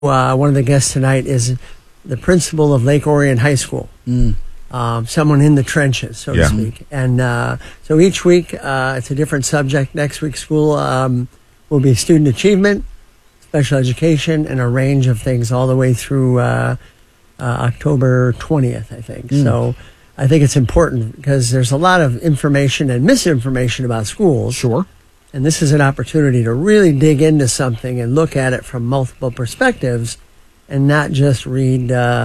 one of the guests tonight is the principal of Lake Orion High School. Someone in the trenches, so to speak. And so each week it's a different subject. Next week's school will be student achievement, special education, and a range of things all the way through October 20th, I think. So I think it's important because there's a lot of information and misinformation about schools. Sure. And this is an opportunity to really dig into something and look at it from multiple perspectives and not just read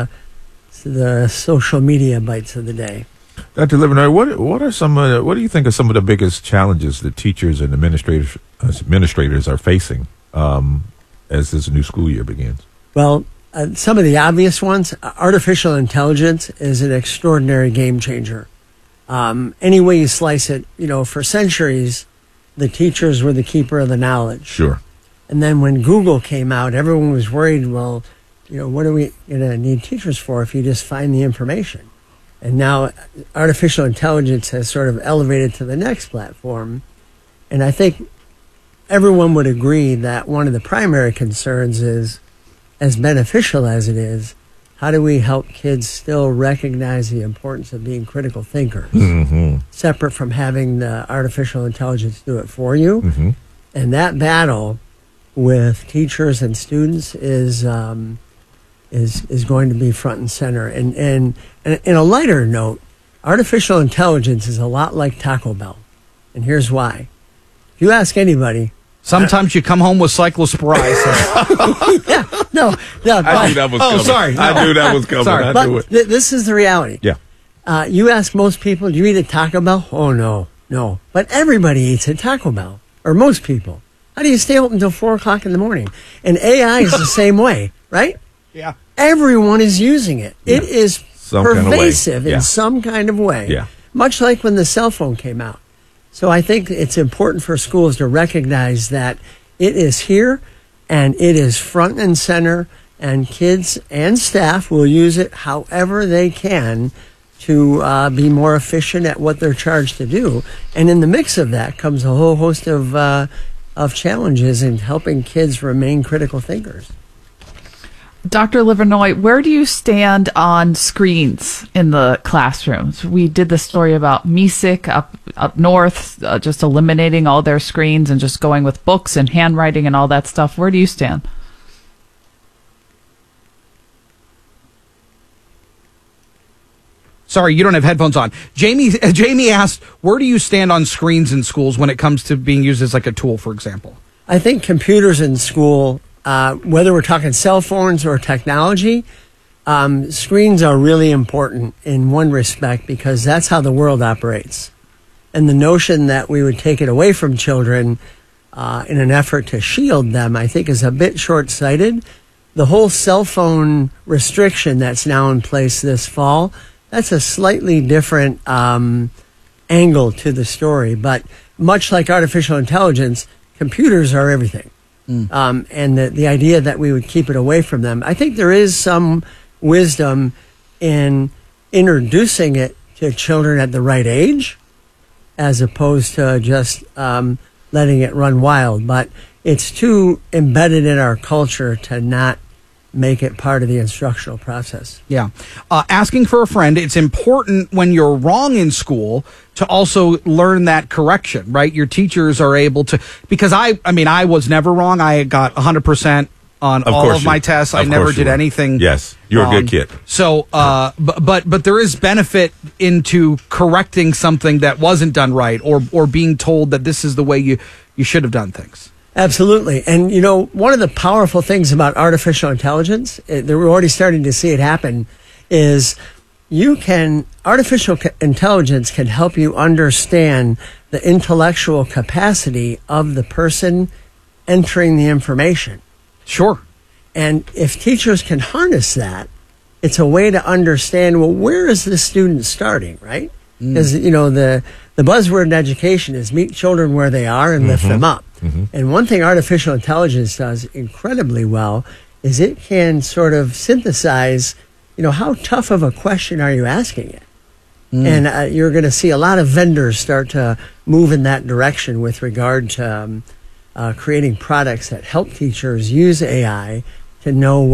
the social media bites of the day. Dr. Livernoy, what do you think are some of the biggest challenges that teachers and administrators are facing as this new school year begins? Well, some of the obvious ones, artificial intelligence is an extraordinary game changer. Any way you slice it, for centuries, the teachers were the keeper of the knowledge. Sure. And then when Google came out, everyone was worried, well, what are we going to need teachers for if you just find the information? And now artificial intelligence has sort of elevated to the next platform. And I think everyone would agree that one of the primary concerns is, as beneficial as it is, how do we help kids still recognize the importance of being critical thinkers, separate from having the artificial intelligence do it for you? And that battle with teachers and students is going to be front and center. And in a lighter note, artificial intelligence is a lot like Taco Bell. And here's why. If you ask anybody... Sometimes you come home with cyclosporine. I knew that was coming. Sorry. No. I knew that was coming. Sorry. I knew it. This is the reality. Yeah. You ask most people, do you eat at Taco Bell? Oh, no. But everybody eats at Taco Bell, or most people. How do you stay open until 4 o'clock in the morning? And AI is the same way, right? Yeah. Everyone is using it. It is pervasive in some kind of way. Yeah. Much like when the cell phone came out. So I think it's important for schools to recognize that it is here and it is front and center, and kids and staff will use it however they can to be more efficient at what they're charged to do. And in the mix of that comes a whole host of challenges in helping kids remain critical thinkers. Dr. Livernoy, where do you stand on screens in the classrooms? We did the story about MESIC up north, just eliminating all their screens and just going with books and handwriting and all that stuff. Where do you stand? Sorry, you don't have headphones on. Jamie asked, where do you stand on screens in schools when it comes to being used as like a tool, for example? I think computers in school, whether we're talking cell phones or technology, screens are really important in one respect because that's how the world operates. And the notion that we would take it away from children in an effort to shield them, I think, is a bit short-sighted. The whole cell phone restriction that's now in place this fall, that's a slightly different angle to the story. But much like artificial intelligence, computers are everything. And the idea that we would keep it away from them. I think there is some wisdom in introducing it to children at the right age as opposed to just letting it run wild. But it's too embedded in our culture to not make it part of the instructional process. Yeah. Asking for a friend, it's important when you're wrong in school to also learn that correction, right? Your teachers are able to, because I was never wrong. I got 100% on all of my tests. I never did anything. Yes, you're a good kid. So, but there is benefit into correcting something that wasn't done right, or being told that this is the way you should have done things. Absolutely. And, one of the powerful things about artificial intelligence, that we're already starting to see it happen, is artificial intelligence can help you understand the intellectual capacity of the person entering the information. Sure. And if teachers can harness that, it's a way to understand, well, where is the student starting, right? Because, the buzzword in education is meet children where they are and lift them up. And one thing artificial intelligence does incredibly well is it can sort of synthesize, how tough of a question are you asking it? And you're going to see a lot of vendors start to move in that direction with regard to creating products that help teachers use AI to know